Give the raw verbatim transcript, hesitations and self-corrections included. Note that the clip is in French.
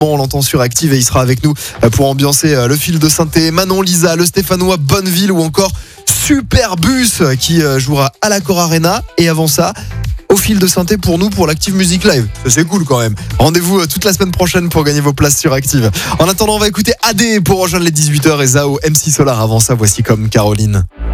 On l'entend sur Active et il sera avec nous pour ambiancer le fil de synthé. Manon Lisa, le Stéphanois Bonneville ou encore Superbus qui jouera à l'Accor Arena. Et avant ça, au fil de synthé pour nous pour l'Active Music Live. Ça, c'est cool quand même. Rendez-vous toute la semaine prochaine pour gagner vos places sur Active. En attendant, on va écouter A D pour rejoindre les dix-huit heures et Zao, M C Solar. Avant ça, voici comme Caroline.